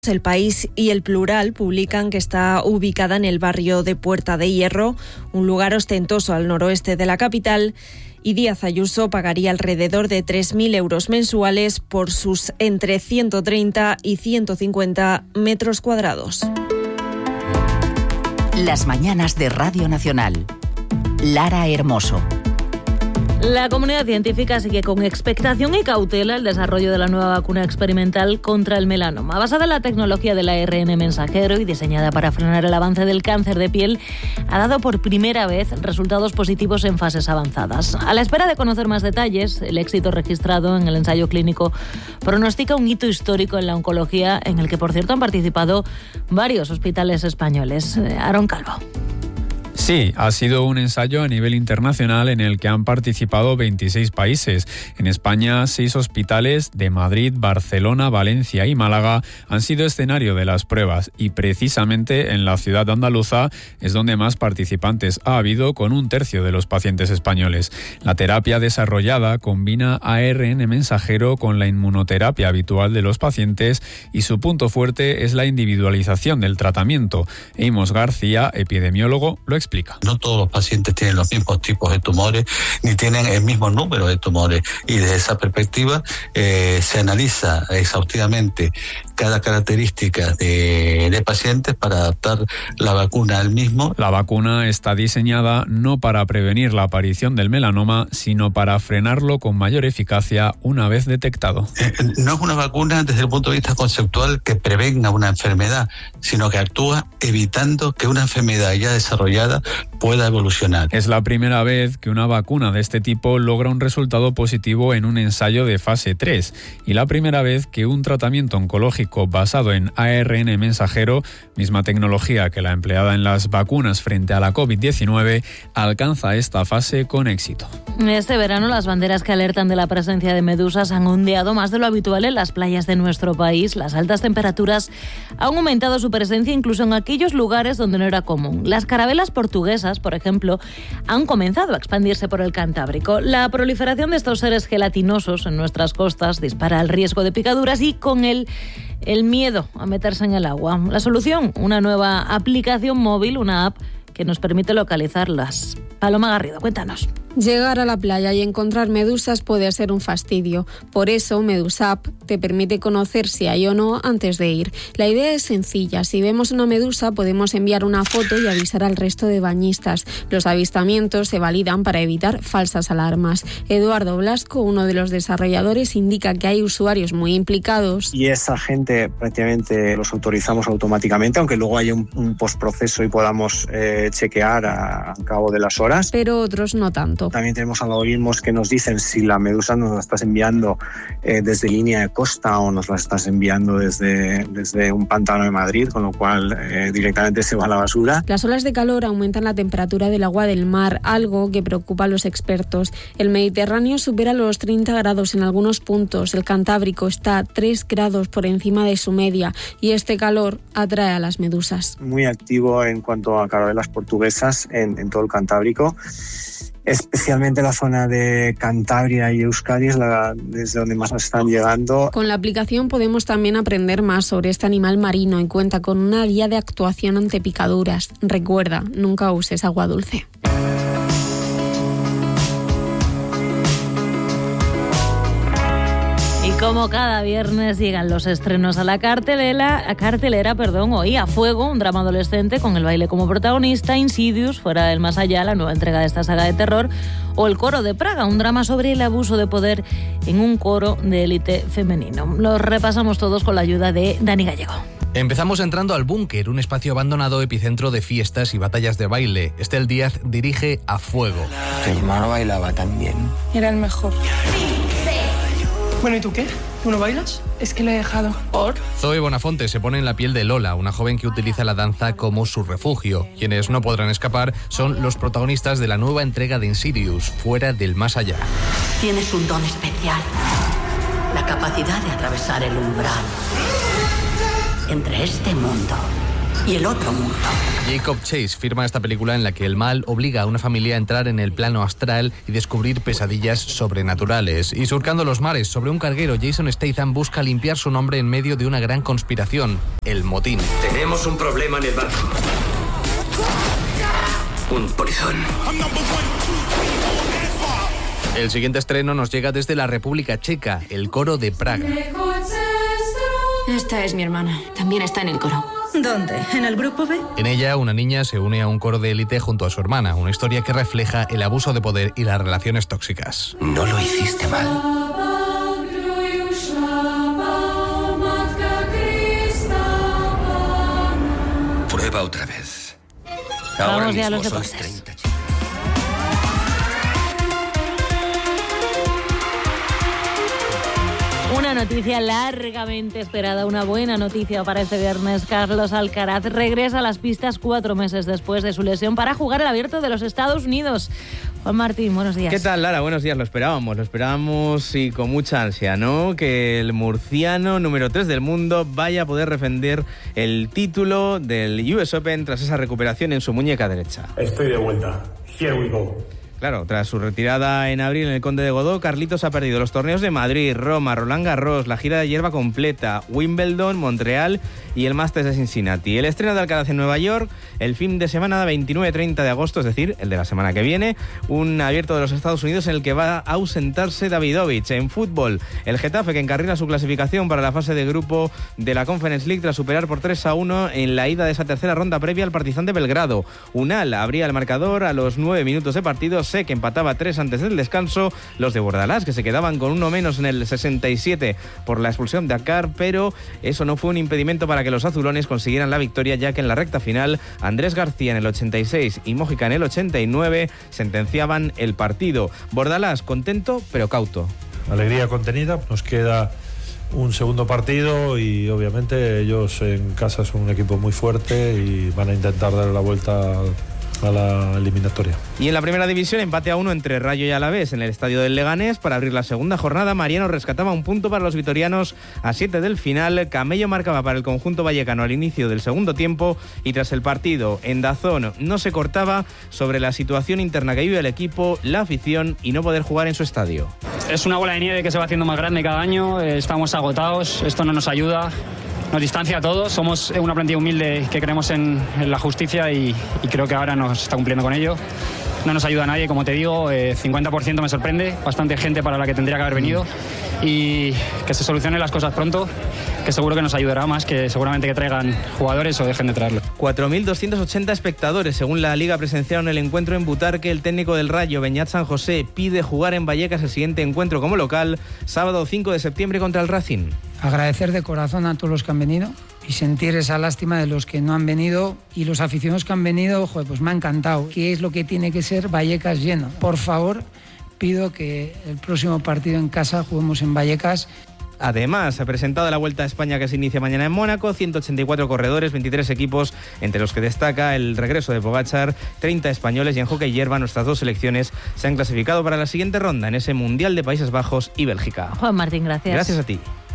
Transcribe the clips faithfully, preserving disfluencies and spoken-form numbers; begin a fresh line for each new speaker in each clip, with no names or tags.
El País y El Plural publican que está ubicada en el barrio de Puerta de Hierro, un lugar ostentoso al noroeste de la capital, y Díaz Ayuso pagaría alrededor de tres mil euros mensuales por sus entre ciento treinta y ciento cincuenta metros cuadrados.
Las mañanas de Radio Nacional. Lara Hermoso.
La comunidad científica sigue con expectación y cautela el desarrollo de la nueva vacuna experimental contra el melanoma. Basada en la tecnología del A R N mensajero y diseñada para frenar el avance del cáncer de piel, ha dado por primera vez resultados positivos en fases avanzadas. A la espera de conocer más detalles, el éxito registrado en el ensayo clínico pronostica un hito histórico en la oncología, en el que, por cierto, han participado varios hospitales españoles. Aaron Calvo.
Sí, ha sido un ensayo a nivel internacional en el que han participado veintiséis países. En España, seis hospitales de Madrid, Barcelona, Valencia y Málaga han sido escenario de las pruebas, y precisamente en la ciudad andaluza es donde más participantes ha habido, con un tercio de los pacientes españoles. La terapia desarrollada combina A R N mensajero con la inmunoterapia habitual de los pacientes, y su punto fuerte es la individualización del tratamiento. Amos García, epidemiólogo, lo explica.
No todos los pacientes tienen los mismos tipos de tumores, ni tienen el mismo número de tumores, y desde esa perspectiva eh, se analiza exhaustivamente cada característica de, de pacientes para adaptar la vacuna al mismo.
La vacuna está diseñada no para prevenir la aparición del melanoma, sino para frenarlo con mayor eficacia una vez detectado.
Eh, no es una vacuna desde el punto de vista conceptual que prevenga una enfermedad, sino que actúa evitando que una enfermedad ya desarrollada pueda evolucionar.
Es la primera vez que una vacuna de este tipo logra un resultado positivo en un ensayo de fase tres, y la primera vez que un tratamiento oncológico basado en A R N mensajero, misma tecnología que la empleada en las vacunas frente a la covid diecinueve, alcanza esta fase con éxito.
Este verano, las banderas que alertan de la presencia de medusas han ondeado más de lo habitual en las playas de nuestro país. Las altas temperaturas han aumentado su presencia incluso en aquellos lugares donde no era común. Las carabelas portuguesas, por ejemplo, han comenzado a expandirse por el Cantábrico. La proliferación de estos seres gelatinosos en nuestras costas dispara el riesgo de picaduras y, con él, el miedo a meterse en el agua. La solución, una nueva aplicación móvil, una app que nos permite localizarlas. Paloma Garrido, cuéntanos.
Llegar a la playa y encontrar medusas puede ser un fastidio. Por eso, Medusap te permite conocer si hay o no antes de ir. La idea es sencilla. Si vemos una medusa, podemos enviar una foto y avisar al resto de bañistas. Los avistamientos se validan para evitar falsas alarmas. Eduardo Blasco, uno de los desarrolladores, indica que hay usuarios muy implicados.
Y esa gente prácticamente los autorizamos automáticamente, aunque luego haya un, un postproceso y podamos eh, chequear a, a cabo de las horas.
Pero otros no tanto.
También tenemos algoritmos que nos dicen si la medusa nos la estás enviando eh, desde línea de costa o nos la estás enviando desde, desde un pantano de Madrid, con lo cual eh, directamente se va a la basura.
Las olas de calor aumentan la temperatura del agua del mar, algo que preocupa a los expertos. El Mediterráneo supera los treinta grados en algunos puntos. El Cantábrico está tres grados por encima de su media, y este calor atrae a las medusas.
Muy activo en cuanto a carabelas portuguesas en, en todo el Cantábrico. Especialmente la zona de Cantabria y Euskadi es la, desde donde más nos están llegando.
Con la aplicación podemos también aprender más sobre este animal marino y cuenta con una guía de actuación ante picaduras. Recuerda, nunca uses agua dulce.
Como cada viernes llegan los estrenos a la cartelera, a cartelera, perdón, hoy A Fuego, un drama adolescente con el baile como protagonista, Insidious, Fuera del Más Allá, la nueva entrega de esta saga de terror, o El Coro de Praga, un drama sobre el abuso de poder en un coro de élite femenino. Los repasamos todos con la ayuda de Dani Gallego.
Empezamos entrando al Búnker, un espacio abandonado epicentro de fiestas y batallas de baile. Estel Díaz dirige A Fuego.
Tu hermano bailaba también.
Era el mejor. Bueno, ¿y tú qué? ¿Tú no bailas? Es que lo he dejado. ¿Por?
Zoe Bonafonte se pone en la piel de Lola, una joven que utiliza la danza como su refugio. Quienes no podrán escapar son los protagonistas de la nueva entrega de Insidious, Fuera del Más Allá.
Tienes un don especial, la capacidad de atravesar el umbral entre este mundo y el otro mundo.
Jacob Chase firma esta película en la que el mal obliga a una familia a entrar en el plano astral y descubrir pesadillas sobrenaturales. Y surcando los mares sobre un carguero, Jason Statham busca limpiar su nombre en medio de una gran conspiración, el motín.
Tenemos un problema en el barco. Un polizón.
El siguiente estreno nos llega desde la República Checa, el coro de Praga.
Esta es mi hermana. También está en el coro.
¿Dónde? ¿En el grupo B?
En ella, una niña se une a un coro de élite junto a su hermana, una historia que refleja el abuso de poder y las relaciones tóxicas.
No lo hiciste mal. Prueba otra vez. Ahora
Vamos ya a
mismo
los
sois
deportes.
treinta.
Una noticia largamente esperada, una buena noticia para este viernes. Carlos Alcaraz regresa a las pistas cuatro meses después de su lesión para jugar el Abierto de los Estados Unidos. Juan Martín, buenos días.
¿Qué tal, Lara? Buenos días. Lo esperábamos, lo esperábamos y con mucha ansia, ¿no? Que el murciano número tres del mundo vaya a poder defender el título del U S Open tras esa recuperación en su muñeca derecha.
Estoy de vuelta. Here we go.
Claro, tras su retirada en abril en el Conde de Godó, Carlitos ha perdido los torneos de Madrid, Roma, Roland Garros, la gira de hierba completa, Wimbledon, Montreal y el Masters de Cincinnati. El estreno de Alcaraz en Nueva York, el fin de semana veintinueve y treinta de agosto, es decir, el de la semana que viene, un abierto de los Estados Unidos en el que va a ausentarse Davidovich. En fútbol, el Getafe, que encarrila su clasificación para la fase de grupo de la Conference League tras superar por tres a uno en la ida de esa tercera ronda previa al Partizan de Belgrado. Unal abría el marcador a los nueve minutos de partido, Sé que empataba tres antes del descanso, los de Bordalás, que se quedaban con uno menos en el sesenta y siete por la expulsión de Akar, pero eso no fue un impedimento para que los azulones consiguieran la victoria, ya que en la recta final Andrés García en el ochenta y seis y Mójica en el ochenta y nueve sentenciaban el partido. Bordalás contento pero cauto.
Alegría contenida, nos queda un segundo partido y obviamente ellos en casa son un equipo muy fuerte y van a intentar darle la vuelta a la eliminatoria.
Y en la primera división, empate a uno entre Rayo y Alavés en el estadio del Leganés. Para abrir la segunda jornada, Mariano rescataba un punto para los vitorianos a siete del final. Camello marcaba para el conjunto vallecano al inicio del segundo tiempo y tras el partido en Dazón no se cortaba sobre la situación interna que vive el equipo, la afición y no poder jugar en su estadio.
Es una bola de nieve que se va haciendo más grande cada año, estamos agotados, esto no nos ayuda. Nos distancia a todos, somos una plantilla humilde que creemos en, en la justicia y, y creo que ahora nos está cumpliendo con ello. No nos ayuda a nadie, como te digo, eh, cincuenta por ciento me sorprende, bastante gente para la que tendría que haber venido y que se solucionen las cosas pronto, que seguro que nos ayudará más, que seguramente que traigan jugadores o dejen de traerlo.
cuatro mil doscientos ochenta espectadores, según la Liga, presenciaron el encuentro en Butarque. El técnico del Rayo, Beñat San José, pide jugar en Vallecas el siguiente encuentro como local, sábado cinco de septiembre contra el Racing.
Agradecer de corazón a todos los que han venido y sentir esa lástima de los que no han venido, y los aficionados que han venido, joder, pues me ha encantado. ¿Qué es lo que tiene que ser Vallecas lleno? Por favor, pido que el próximo partido en casa juguemos en Vallecas.
Además, se ha presentado la Vuelta a España que se inicia mañana en Mónaco, ciento ochenta y cuatro corredores, veintitrés equipos, entre los que destaca el regreso de Pogačar, treinta españoles, y en hockey hierba nuestras dos selecciones se han clasificado para la siguiente ronda en ese Mundial de Países Bajos y Bélgica.
Juan Martín, gracias.
Gracias a ti.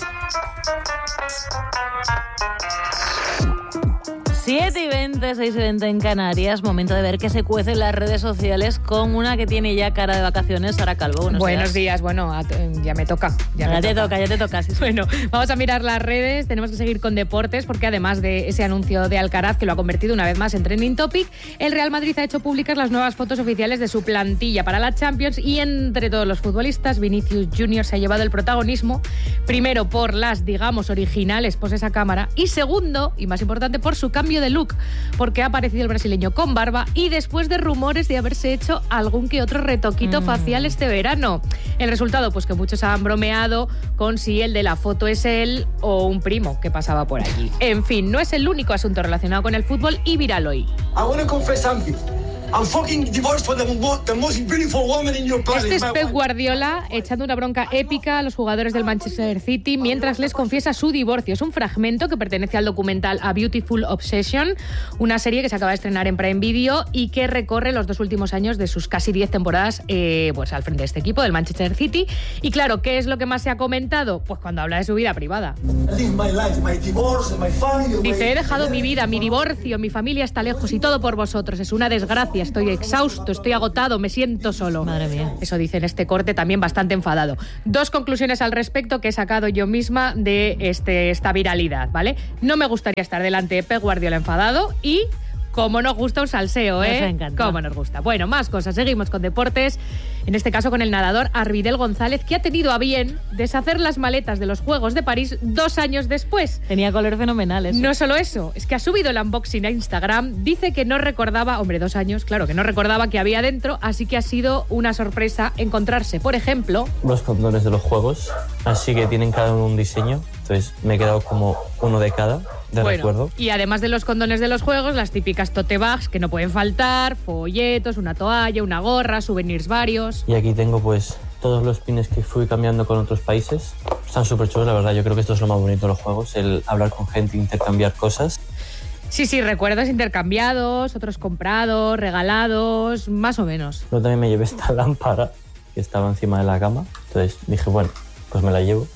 siete y veinte, seis y veinte en Canarias. Momento de ver qué se cuece en las redes sociales con una que tiene ya cara de vacaciones, Sara Calvo. Buenos,
Buenos
días.
días. Bueno, ya me toca. Ya,
ya
me
te
toca.
toca, ya te toca. Sí, sí.
Bueno, vamos a mirar las redes. Tenemos que seguir con deportes porque además de ese anuncio de Alcaraz, que lo ha convertido una vez más en trending topic, el Real Madrid ha hecho públicas las nuevas fotos oficiales de su plantilla para la Champions y entre todos los futbolistas, Vinicius Junior se ha llevado el protagonismo, primero por las, digamos, originales poses a cámara y segundo, y más importante, por su cambio de look, porque ha aparecido el brasileño con barba y después de rumores de haberse hecho algún que otro retoquito mm. facial este verano. El resultado, pues que muchos han bromeado con si el de la foto es él o un primo que pasaba por allí. En fin, no es el único asunto relacionado con el fútbol y viral hoy.
I want to confess something.
Este es Pep Guardiola echando una bronca épica a los jugadores del Manchester City mientras les confiesa su divorcio. Es un fragmento que pertenece al documental A Beautiful Obsession, una serie que se acaba de estrenar en Prime Video y que recorre los dos últimos años de sus casi diez temporadas eh, pues al frente de este equipo, del Manchester City. Y claro, ¿qué es lo que más se ha comentado? Pues cuando habla de su vida privada. Dice, he dejado mi vida, mi divorcio, mi familia está lejos y todo por vosotros. Es una desgracia, estoy exhausto, estoy agotado, me siento solo.
Madre mía.
Eso dice en este corte, también bastante enfadado. Dos conclusiones al respecto que he sacado yo misma de este, esta viralidad, ¿vale? No me gustaría estar delante de Pep Guardiola enfadado y... Como nos gusta un salseo, ¿eh?
Nos encanta.
Como nos gusta. Bueno, más cosas. Seguimos con deportes. En este caso con el nadador Arvidel González, que ha tenido a bien deshacer las maletas de los Juegos de París dos años después.
Tenía color fenomenal eso.
No solo eso, es que ha subido el unboxing a Instagram. Dice que no recordaba, hombre, dos años, claro, que no recordaba que había dentro, así que ha sido una sorpresa encontrarse, por ejemplo...
Los condones de los Juegos, así que tienen cada uno un diseño. Entonces me he quedado como uno de cada, de
bueno,
recuerdo.
Y además de los condones de los Juegos, las típicas tote bags que no pueden faltar, folletos, una toalla, una gorra, souvenirs varios.
Y aquí tengo pues todos los pines que fui cambiando con otros países. Están súper chulos, la verdad. Yo creo que esto es lo más bonito de los Juegos, el hablar con gente, intercambiar cosas.
Sí, sí, recuerdos intercambiados, otros comprados, regalados, más o menos.
Yo también me llevé esta lámpara que estaba encima de la cama. Entonces dije, bueno, pues me la llevo.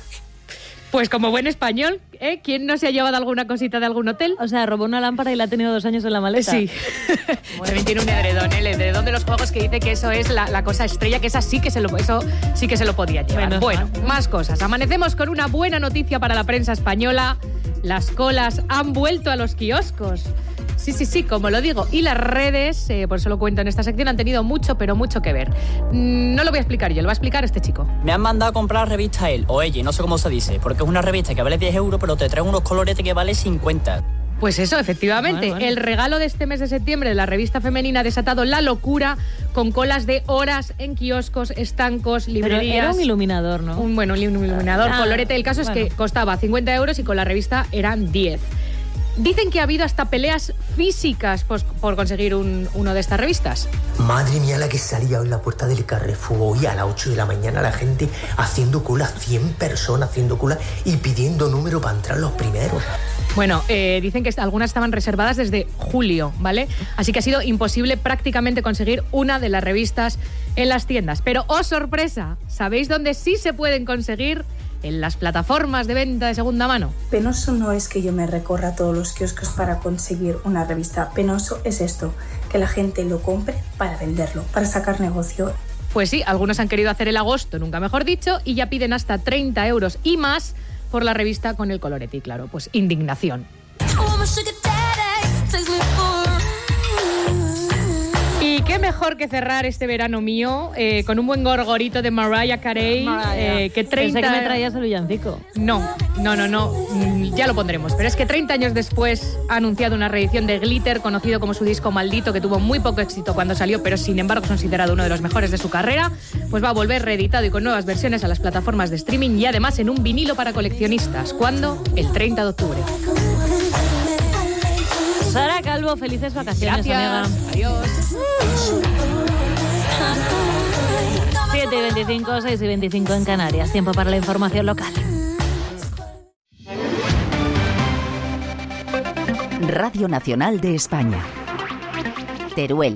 Pues como buen español, ¿eh? ¿Quién no se ha llevado alguna cosita de algún hotel?
O sea, robó una lámpara y la ha tenido dos años en la maleta.
Sí. También tiene un edredón, ¿eh? El edredón de los Juegos que dice que eso es la, la cosa estrella, que esa sí que se lo, eso sí que se lo podía llevar. Menos bueno, mal. Más cosas. Amanecemos con una buena noticia para la prensa española. Las colas han vuelto a los kioscos. Sí, sí, sí, como lo digo. Y las redes, eh, por eso lo cuento en esta sección, han tenido mucho, pero mucho que ver. Mm, no lo voy a explicar yo, lo va a explicar este chico.
Me han mandado a comprar revista él, o ella, no sé cómo se dice, porque es una revista que vale diez euros, pero te trae unos coloretes que vale cincuenta.
Pues eso, efectivamente. Bueno, bueno. El regalo de este mes de septiembre de la revista femenina ha desatado la locura con colas de horas en kioscos, estancos, librerías.
Pero era un iluminador, ¿no?
Un, bueno, un iluminador, ah, colorete. El caso bueno. es que costaba cincuenta euros y con la revista eran diez. Dicen que ha habido hasta peleas físicas pues, por conseguir un, uno de estas revistas.
Madre mía, la que salía hoy en la puerta del Carrefour hoy a las ocho de la mañana, la gente haciendo cola, cien personas haciendo cola y pidiendo número para entrar los primeros.
Bueno, eh, dicen que algunas estaban reservadas desde julio, ¿vale? Así que ha sido imposible prácticamente conseguir una de las revistas en las tiendas. Pero, ¡oh sorpresa! ¿Sabéis dónde sí se pueden conseguir? En las plataformas de venta de segunda mano.
Penoso no es que yo me recorra todos los kioscos para conseguir una revista. Penoso es esto, que la gente lo compre para venderlo, para sacar negocio.
Pues sí, algunos han querido hacer el agosto, nunca mejor dicho, y ya piden hasta treinta euros y más por la revista con el colorete. Y claro, pues indignación. Y qué mejor que cerrar este verano mío eh, con un buen gorgorito de Mariah Carey.
Mariah.
Eh, que treinta...
Pensé que me traías el villancico.
No, no, no, no. Ya lo pondremos. Pero es que treinta años después ha anunciado una reedición de Glitter, conocido como su disco Maldito, que tuvo muy poco éxito cuando salió, pero sin embargo es considerado uno de los mejores de su carrera. Pues va a volver reeditado y con nuevas versiones a las plataformas de streaming y además en un vinilo para coleccionistas. ¿Cuándo? El treinta de octubre.
Sara Calvo, felices vacaciones,
Gracias.
amiga.
Adiós.
siete y veinticinco, seis y veinticinco en Canarias. Tiempo para la información local.
Radio Nacional de España. Teruel.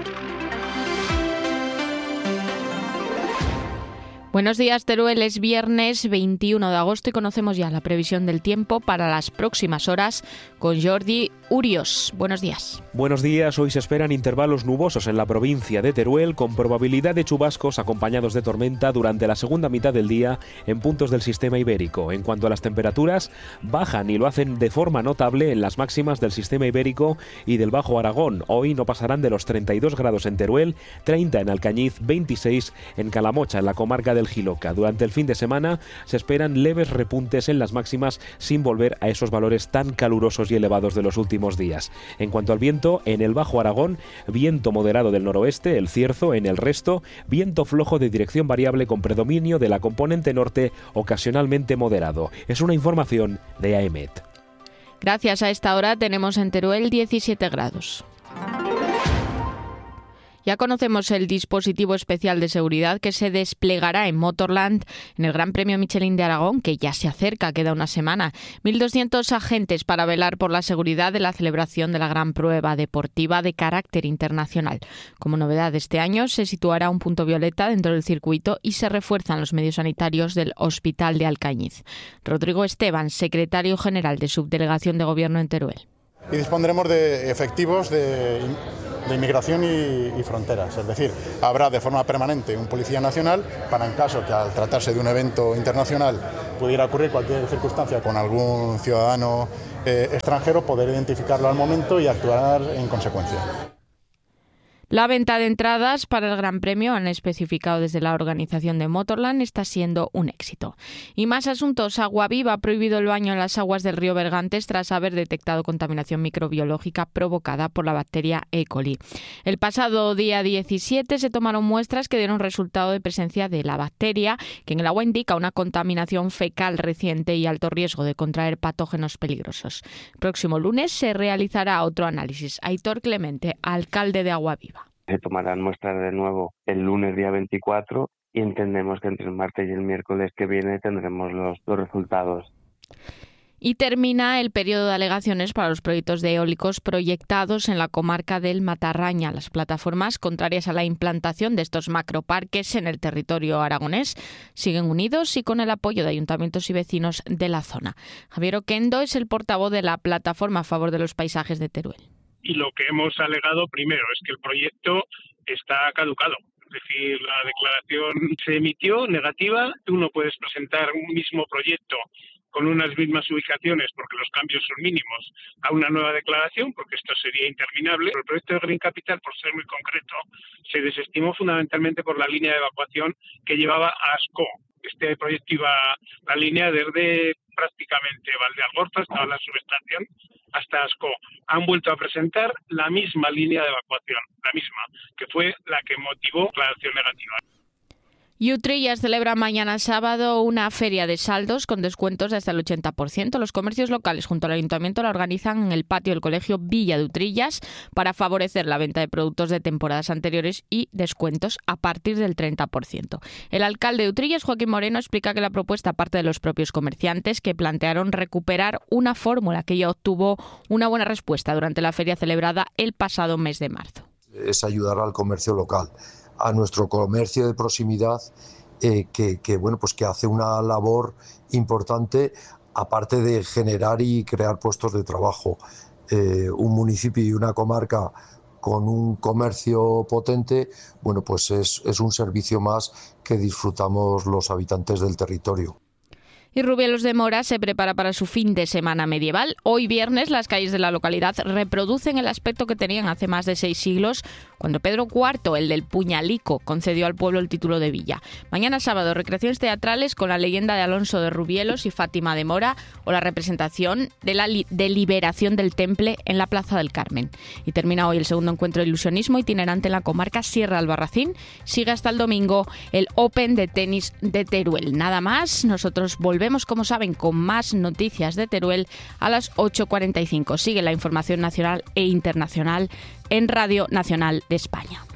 Buenos días, Teruel. Es viernes veintiuno de agosto y conocemos ya la previsión del tiempo para las próximas horas con Jordi Urios. Buenos días.
Buenos días. Hoy se esperan intervalos nubosos en la provincia de Teruel con probabilidad de chubascos acompañados de tormenta durante la segunda mitad del día en puntos del sistema ibérico. En cuanto a las temperaturas, bajan y lo hacen de forma notable en las máximas del sistema ibérico y del Bajo Aragón. Hoy no pasarán de los treinta y dos grados en Teruel, treinta en Alcañiz, veintiséis en Calamocha, en la comarca del Giloca. Durante el fin de semana se esperan leves repuntes en las máximas sin volver a esos valores tan calurosos y elevados de los últimos días. En cuanto al viento, en el Bajo Aragón, viento moderado del noroeste, el Cierzo; en el resto, viento flojo de dirección variable con predominio de la componente norte, ocasionalmente moderado. Es una información de AEMET.
Gracias. A esta hora tenemos en Teruel diecisiete grados. Ya conocemos el dispositivo especial de seguridad que se desplegará en Motorland en el Gran Premio Michelin de Aragón, que ya se acerca, queda una semana. mil doscientos agentes para velar por la seguridad de la celebración de la gran prueba deportiva de carácter internacional. Como novedad de este año, se situará un punto violeta dentro del circuito y se refuerzan los medios sanitarios del Hospital de Alcañiz. Rodrigo Esteban, secretario general de Subdelegación de Gobierno en Teruel.
Y dispondremos de efectivos de, de inmigración y, y fronteras, es decir, habrá de forma permanente un policía nacional para, en caso que al tratarse de un evento internacional pudiera ocurrir cualquier circunstancia con algún ciudadano eh, extranjero, poder identificarlo al momento y actuar en consecuencia.
La venta de entradas para el Gran Premio, han especificado desde la organización de Motorland, está siendo un éxito. Y más asuntos. Aguaviva ha prohibido el baño en las aguas del río Bergantes tras haber detectado contaminación microbiológica provocada por la bacteria E. coli. El pasado día diecisiete se tomaron muestras que dieron resultado de presencia de la bacteria, que en el agua indica una contaminación fecal reciente y alto riesgo de contraer patógenos peligrosos. El próximo lunes se realizará otro análisis. Aitor Clemente, alcalde de Aguaviva.
Se tomarán muestras de nuevo el lunes día veinticuatro y entendemos que entre el martes y el miércoles que viene tendremos los, los resultados.
Y termina el periodo de alegaciones para los proyectos de eólicos proyectados en la comarca del Matarraña. Las plataformas contrarias a la implantación de estos macroparques en el territorio aragonés siguen unidos y con el apoyo de ayuntamientos y vecinos de la zona. Javier Oquendo es el portavoz de la plataforma a favor de los paisajes de Teruel.
Y lo que hemos alegado primero es que el proyecto está caducado. Es decir, la declaración se emitió negativa. Tú no puedes presentar un mismo proyecto con unas mismas ubicaciones, porque los cambios son mínimos, a una nueva declaración, porque esto sería interminable. El proyecto de Green Capital, por ser muy concreto, se desestimó fundamentalmente por la línea de evacuación que llevaba a Ascó. Este proyecto iba la línea desde prácticamente Valdealgorta hasta la subestación, hasta Ascó. Han vuelto a presentar la misma línea de evacuación, la misma, que fue la que motivó la acción negativa.
Y Utrillas celebra mañana sábado una feria de saldos con descuentos de hasta el ochenta por ciento. Los comercios locales junto al ayuntamiento la organizan en el patio del colegio Villa de Utrillas para favorecer la venta de productos de temporadas anteriores y descuentos a partir del treinta por ciento. El alcalde de Utrillas, Joaquín Moreno, explica que la propuesta parte de los propios comerciantes que plantearon recuperar una fórmula que ya obtuvo una buena respuesta durante la feria celebrada el pasado mes de marzo.
Es ayudar al comercio local, a nuestro comercio de proximidad eh, que, que, bueno, pues que hace una labor importante, aparte de generar y crear puestos de trabajo. Eh, un municipio y una comarca con un comercio potente, bueno, pues es, es un servicio más que disfrutamos los habitantes del territorio.
Y Rubielos de Mora se prepara para su fin de semana medieval. Hoy viernes las calles de la localidad reproducen el aspecto que tenían hace más de seis siglos, cuando Pedro cuarto, el del Puñalico, concedió al pueblo el título de villa. Mañana sábado, recreaciones teatrales con la leyenda de Alonso de Rubielos y Fátima de Mora o la representación de la li- deliberación del Temple en la Plaza del Carmen. Y termina hoy el segundo encuentro de ilusionismo itinerante en la comarca Sierra Albarracín. Sigue hasta el domingo el Open de tenis de Teruel. Nada más, nosotros volvemos. Vemos, como saben, con más noticias de Teruel a las ocho cuarenta y cinco. Sigue la información nacional e internacional en Radio Nacional de España.